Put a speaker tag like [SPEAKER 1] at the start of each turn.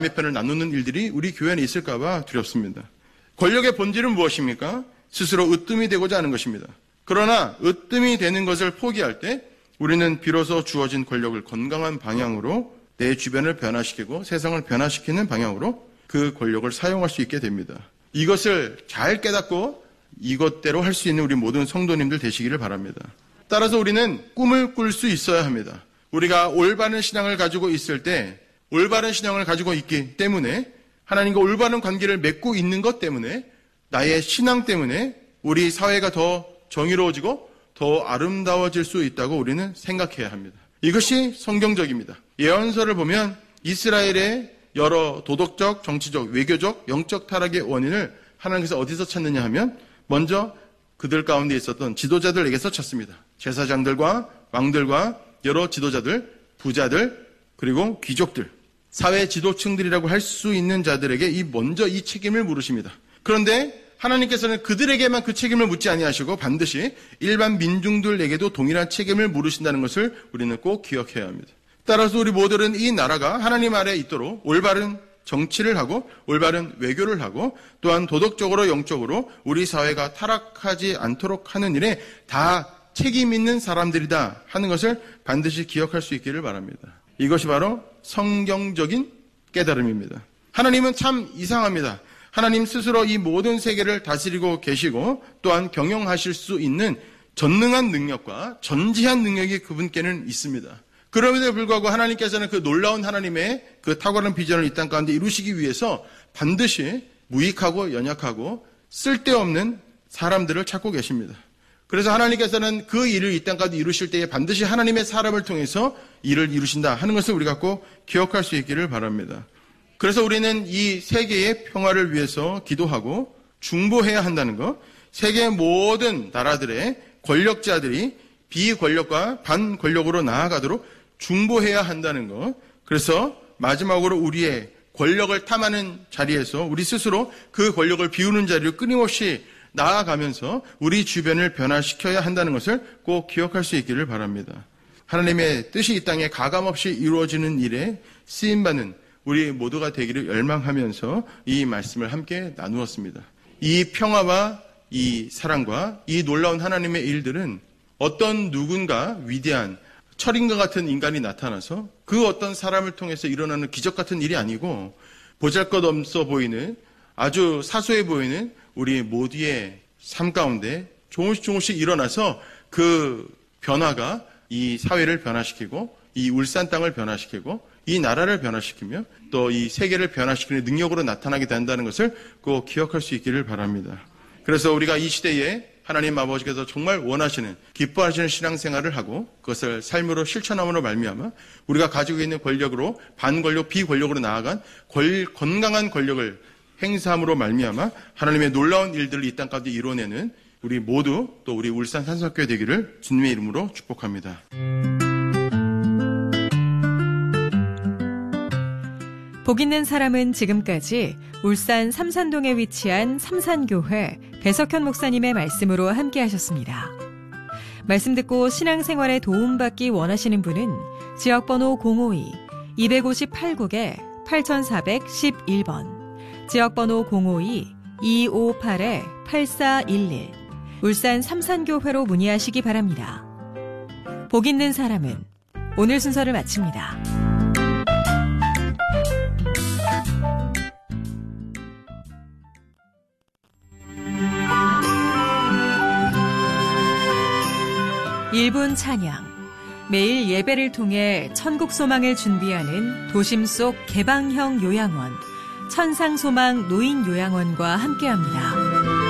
[SPEAKER 1] 편을 나누는 일들이 우리 교회 안에 있을까 봐 두렵습니다. 권력의 본질은 무엇입니까? 스스로 으뜸이 되고자 하는 것입니다. 그러나 으뜸이 되는 것을 포기할 때 우리는 비로소 주어진 권력을 건강한 방향으로 내 주변을 변화시키고 세상을 변화시키는 방향으로 그 권력을 사용할 수 있게 됩니다. 이것을 잘 깨닫고 이것대로 할 수 있는 우리 모든 성도님들 되시기를 바랍니다. 따라서 우리는 꿈을 꿀 수 있어야 합니다. 우리가 올바른 신앙을 가지고 있을 때 올바른 신앙을 가지고 있기 때문에 하나님과 올바른 관계를 맺고 있는 것 때문에 나의 신앙 때문에 우리 사회가 더 정의로워지고 더 아름다워질 수 있다고 우리는 생각해야 합니다. 이것이 성경적입니다. 예언서를 보면 이스라엘의 여러 도덕적, 정치적, 외교적, 영적 타락의 원인을 하나님께서 어디서 찾느냐 하면 먼저 그들 가운데 있었던 지도자들에게서 찾습니다. 제사장들과 왕들과 여러 지도자들, 부자들, 그리고 귀족들, 사회 지도층들이라고 할 수 있는 자들에게 먼저 이 책임을 물으십니다. 그런데 하나님께서는 그들에게만 그 책임을 묻지 아니하시고 반드시 일반 민중들에게도 동일한 책임을 물으신다는 것을 우리는 꼭 기억해야 합니다. 따라서 우리 모두는 이 나라가 하나님 아래에 있도록 올바른 정치를 하고 올바른 외교를 하고 또한 도덕적으로 영적으로 우리 사회가 타락하지 않도록 하는 일에 다 책임 있는 사람들이다 하는 것을 반드시 기억할 수 있기를 바랍니다. 이것이 바로 성경적인 깨달음입니다. 하나님은 참 이상합니다. 하나님 스스로 이 모든 세계를 다스리고 계시고 또한 경영하실 수 있는 전능한 능력과 전지한 능력이 그분께는 있습니다. 그럼에도 불구하고 하나님께서는 그 놀라운 하나님의 그 탁월한 비전을 이 땅 가운데 이루시기 위해서 반드시 무익하고 연약하고 쓸데없는 사람들을 찾고 계십니다. 그래서 하나님께서는 그 일을 이 땅 가운데 이루실 때에 반드시 하나님의 사람을 통해서 일을 이루신다 하는 것을 우리가 꼭 기억할 수 있기를 바랍니다. 그래서 우리는 이 세계의 평화를 위해서 기도하고 중보해야 한다는 것, 세계 모든 나라들의 권력자들이 비권력과 반권력으로 나아가도록 중보해야 한다는 것, 그래서 마지막으로 우리의 권력을 탐하는 자리에서 우리 스스로 그 권력을 비우는 자리로 끊임없이 나아가면서 우리 주변을 변화시켜야 한다는 것을 꼭 기억할 수 있기를 바랍니다. 하나님의 뜻이 이 땅에 가감없이 이루어지는 일에 쓰임받는 우리 모두가 되기를 열망하면서 이 말씀을 함께 나누었습니다. 이 평화와 이 사랑과 이 놀라운 하나님의 일들은 어떤 누군가 위대한 철인과 같은 인간이 나타나서 그 어떤 사람을 통해서 일어나는 기적 같은 일이 아니고 보잘것없어 보이는 아주 사소해 보이는 우리 모두의 삶 가운데 조금씩 일어나서 그 변화가 이 사회를 변화시키고 이 울산 땅을 변화시키고 이 나라를 변화시키며 또 이 세계를 변화시키는 능력으로 나타나게 된다는 것을 꼭 기억할 수 있기를 바랍니다. 그래서 우리가 이 시대에 하나님 아버지께서 정말 원하시는 기뻐하시는 신앙생활을 하고 그것을 삶으로 실천함으로 말미암아 우리가 가지고 있는 권력으로 반권력, 비권력으로 나아간 건강한 권력을 행사함으로 말미암아 하나님의 놀라운 일들을 이 땅 가운데 이뤄내는 우리 모두 또 우리 울산 산성교회 되기를 주님의 이름으로 축복합니다.
[SPEAKER 2] 복 있는 사람은 지금까지 울산 삼산동에 위치한 삼산교회 배석현 목사님의 말씀으로 함께하셨습니다. 말씀 듣고 신앙생활에 도움받기 원하시는 분은 지역번호 052-258국에 8411번, 지역번호 052-258-8411 울산 삼산교회로 문의하시기 바랍니다. 복 있는 사람은 오늘 순서를 마칩니다. 일분 찬양, 매일 예배를 통해 천국 소망을 준비하는 도심 속 개방형 요양원, 천상소망 노인 요양원과 함께합니다.